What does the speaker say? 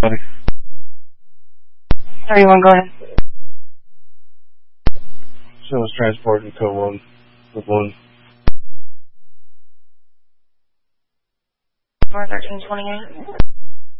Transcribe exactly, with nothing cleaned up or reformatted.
Buddy. Sorry, you want to go ahead? So I was transporting code one with one. four thirteen twenty-eight.